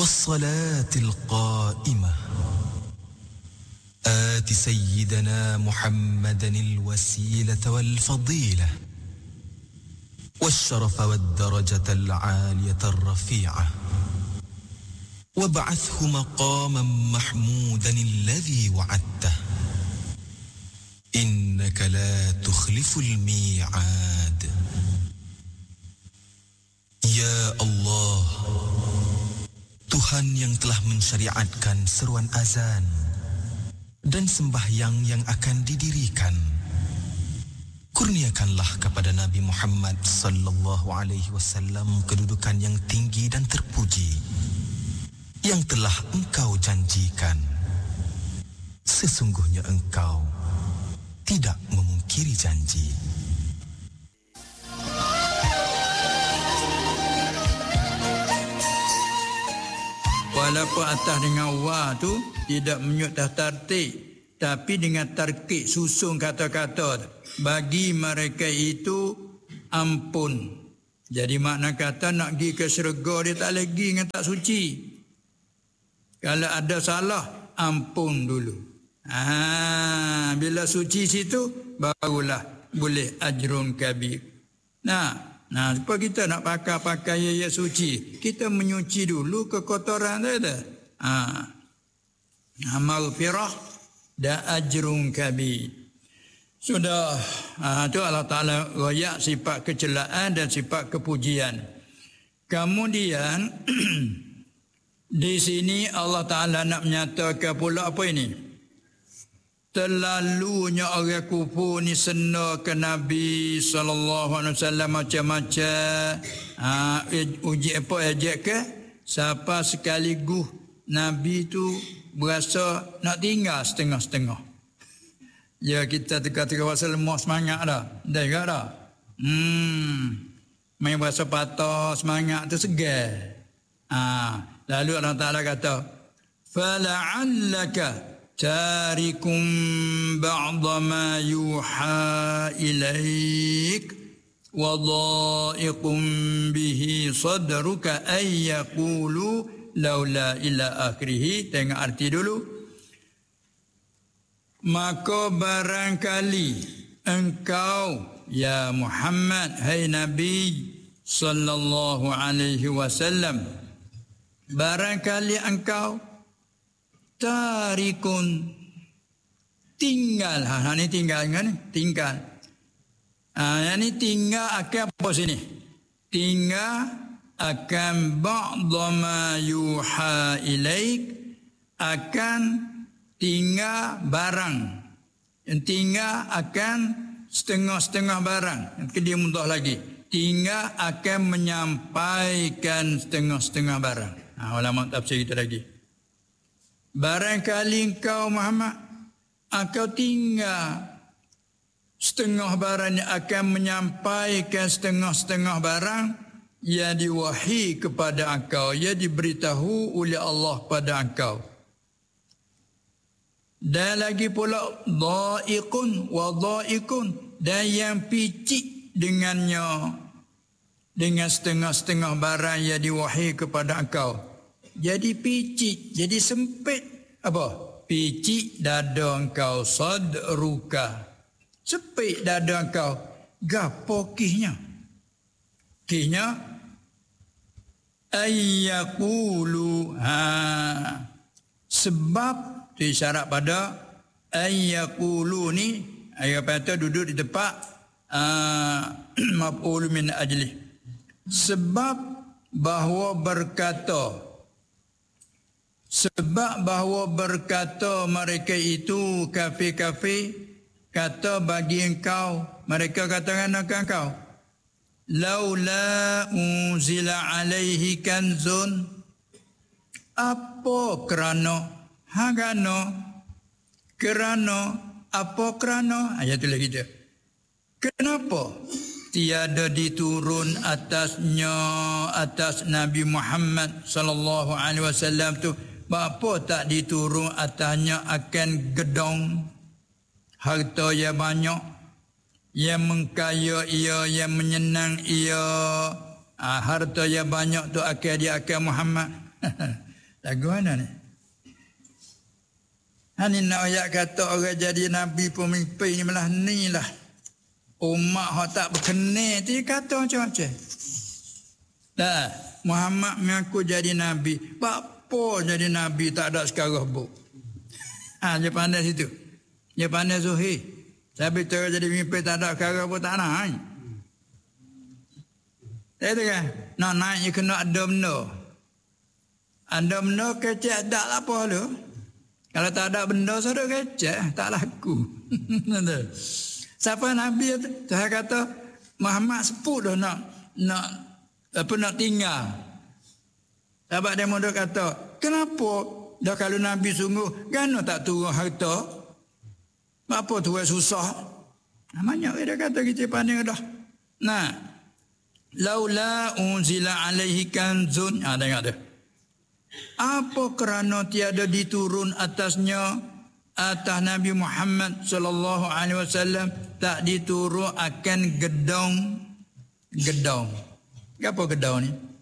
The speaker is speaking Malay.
والصلاة القائمة آت سيدنا محمدا الوسيلة والفضيلة والشرف والدرجة العالية الرفيعة وابعثه مقاما محمودا الذي وعدته إنك لا تخلف الميعاد. Ya Allah, Tuhan yang telah mensyariatkan seruan azan dan sembahyang yang akan didirikan, kurniakanlah kepada Nabi Muhammad sallallahu alaihi wasallam kedudukan yang tinggi dan terpuji yang telah Engkau janjikan. Sesungguhnya Engkau tidak memungkiri janji. Walaupun atas dengan wa tu tidak menyut tartib, tapi dengan tarkib susun kata-kata bagi mereka itu ampun. Jadi makna kata nak pergi ke syurga dia tak lagi dengan tak suci. Kalau ada salah ampun dulu. Bila suci situ barulah boleh ajrun kabir. Nah, supaya kita nak pakai yang suci, kita menyuci dulu kekotoran dia. Maghfirah dan ajrun kabir. Sudah, itu Allah Ta'ala royak sifat kecelaan dan sifat kepujian. Kemudian, di sini Allah Ta'ala nak menyatakan pula apa ini? Terlalunya orang kufur ni sena ke Nabi SAW macam-macam. Uji apa ejek ke? Siapa sekaligus Nabi tu berasa nak tinggal setengah-setengah. Ya kita teka-teka rasa lemah semangat dah. Dah juga dah. Main berasa patah semangat tu segar. Lalu Allah Ta'ala kata, فَلَعَلَّكَ تاركم بعض ما يوحى إليك وضائق به صدرك أن يقولوا لولا إلى آخره. Tengok arti dulu. Maka barangkali engkau ya Muhammad, hai Nabi sallallahu alaihi wasallam, barangkali engkau tarikun tinggal. Ini tinggal kan? Tinggal. Ini tinggal akan apa sini? Tinggal akan ba'dha ma yuha ilaik, akan tinggal barang. Tinggal akan setengah-setengah barang. Dia mudah lagi. Tinggal akan menyampaikan setengah-setengah barang. Ulama tafsir kita lagi. Barangkali engkau Muhammad, engkau tinggal setengah barang yang akan menyampaikan setengah-setengah barang yang diwahi kepada engkau, yang diberitahu oleh Allah pada engkau. Dan lagi pula dha'iqun wa dha'iqun, dan yang picik dengannya, dengan setengah-setengah barang yang diwahi kepada engkau. Jadi picik, jadi sempit. Apa? Picik dada engkau, sadruka. Sempit dada engkau. Gapo kihnya? Kihnya ayyaqulu. Sebab tu isyarat pada ayyaqulu ni, ayat kata duduk di tempat maf'ul min ajli. Sebab bahawa berkata mereka itu kafir-kafir, kata bagi engkau, mereka katakan engkau, laula unzila alaihi kanzun, apa kerana ayat tu lagi dia. Kenapa tiada diturun atas Nabi Muhammad sallallahu alaihi wasallam tu, bapa tak diturun atasnya akan gedong harta yang banyak, yang mengkaya ia, yang menyenang ia. Harta yang banyak tu akan dia akan Muhammad. Lagu mana ni? Hani nak ayat kata orang jadi nabi pemimpin ni malah ni lah. Umat hak tak berkenal tu kata macam-macam. Dah, Muhammad mengaku jadi nabi. Apa jadi nabi tak ada sekarang buk. Dia pandai situ. Dia pandai zuhir. Tapi cara jadi pemimpin tak ada sekarang pun tak naik. Tak kan? Nak naik je kena ada benda. Ada benda kecek tak lah apa tu. Kalau tak ada benda sudah kecek tak laku. Siapa Nabi tu? Saya kata Muhammad sepuluh dah nak tinggal. Sahabat dia muda kata, kenapa dah kalau Nabi sungguh, kenapa tak turun harta? Apa tu susah? Banyak dia kata kita pandang dah. Nah, laula unzila alaihi kanzun. Tengok tu. Apa kerana tiada diturun atasnya atas Nabi Muhammad sallallahu alaihi wasallam tak diturun akan gedong. Apa gedong ni?